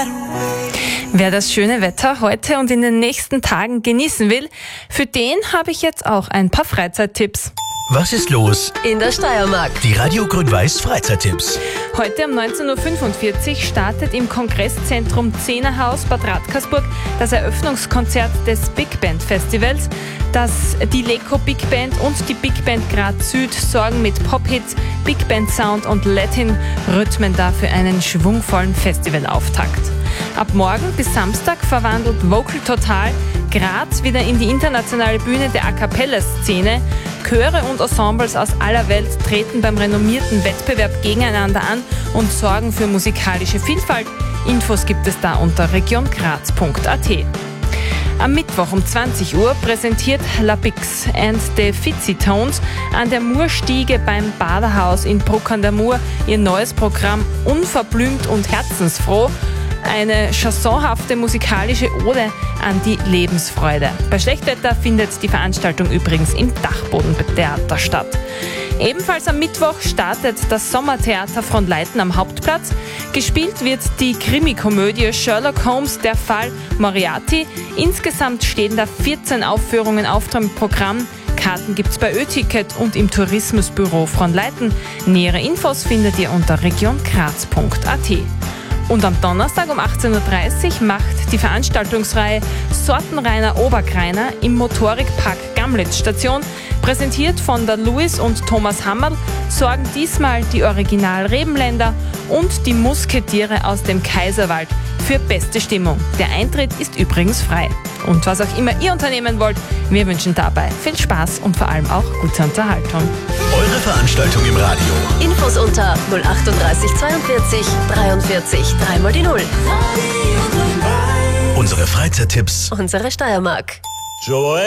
Wer das schöne Wetter heute und in den nächsten Tagen genießen will, für den habe ich jetzt auch ein paar Freizeittipps. Was ist los in der Steiermark? Die Radio Grün-Weiß Freizeittipps. Heute um 19.45 Uhr startet im Kongresszentrum Zehnerhaus Bad Radkersburg das Eröffnungskonzert des Big Band Festivals. Die Leco Big Band und die Big Band Graz Süd sorgen mit Pop-Hits, Big Band Sound und Latin-Rhythmen dafür einen schwungvollen Festivalauftakt. Ab morgen bis Samstag verwandelt Vocal Total Graz wieder in die internationale Bühne der A-Cappella-Szene. Chöre und Ensembles aus aller Welt treten beim renommierten Wettbewerb gegeneinander an und sorgen für musikalische Vielfalt. Infos gibt es da unter regiongraz.at. Am Mittwoch um 20 Uhr präsentiert La Pix and the Fizzy-Tones an der Murstiege beim Baderhaus in Bruck an der Mur ihr neues Programm Unverblümt und herzensfroh. Eine chansonhafte musikalische Ode an die Lebensfreude. Bei Schlechtwetter findet die Veranstaltung übrigens im Dachbodentheater statt. Ebenfalls am Mittwoch startet das Sommertheater Frohnleiten am Hauptplatz. Gespielt wird die Krimikomödie Sherlock Holmes, der Fall Moriarty. Insgesamt stehen da 14 Aufführungen auf dem Programm. Karten gibt's bei Ö-Ticket und im Tourismusbüro Frohnleiten. Nähere Infos findet ihr unter regiongraz.at. Und am Donnerstag um 18.30 Uhr macht die Veranstaltungsreihe Sortenreiner Obergreiner im Motorikpark Gamlitz Station. Präsentiert von der Louis und Thomas Hammerl sorgen diesmal die Original-Rebenländer und die Musketiere aus dem Kaiserwald für beste Stimmung. Der Eintritt ist übrigens frei. Und was auch immer ihr unternehmen wollt, wir wünschen dabei viel Spaß und vor allem auch gute Unterhaltung. Eure Veranstaltung im Radio. Infos unter 038 42 43 3 mal die 0. Unsere Freizeittipps. Unsere Steiermark.